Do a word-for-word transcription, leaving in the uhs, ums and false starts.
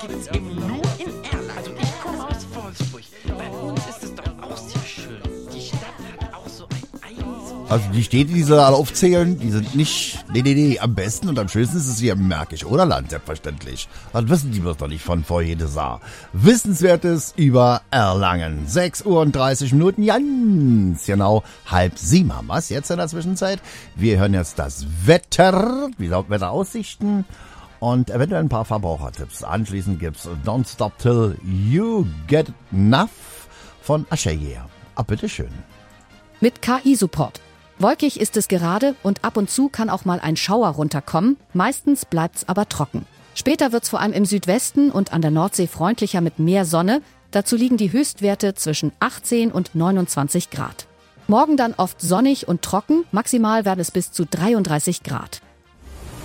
gibt's eben nur in Erlangen. Also ich komme aus Wolfsburg. Bei uns ist es doch auch sehr schön. Die Stadt hat auch so ein eigenes... Also die Städte, die sie alle aufzählen, die sind nicht... Nee, nee, nee, am besten und am schönsten ist es hier im Märkisch Oderland, selbstverständlich. Das wissen die wir doch nicht von vor jede Saar. Wissenswertes über Erlangen. sechs Uhr und dreißig Minuten, ganz genau halb sieben haben wir's jetzt in der Zwischenzeit. Wir hören jetzt das Wetter, wie Wetteraussichten und eventuell ein paar Verbrauchertipps. Anschließend gibt's Don't Stop Till You Get Enough von Asher. Ah, bitteschön. Mit K I-Support. Wolkig ist es gerade und ab und zu kann auch mal ein Schauer runterkommen. Meistens bleibt's aber trocken. Später wird's vor allem im Südwesten und an der Nordsee freundlicher mit mehr Sonne. Dazu liegen die Höchstwerte zwischen achtzehn und neunundzwanzig Grad. Morgen dann oft sonnig und trocken. Maximal werden es bis zu dreiunddreißig Grad.